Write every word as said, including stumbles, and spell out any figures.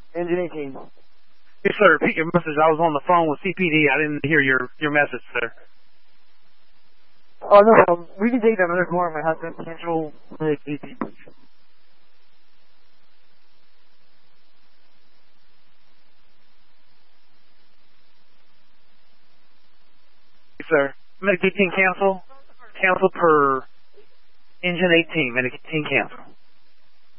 Engine eighteen. Yes, sir. Repeat your message. I was on the phone with C P D. I didn't hear your, your message, sir. Oh, no problem. We can take that another car. My husband cancel the eighteen, please. Yes, sir. Medic eighteen cancel. Cancel per engine eighteen. Medic eighteen cancel.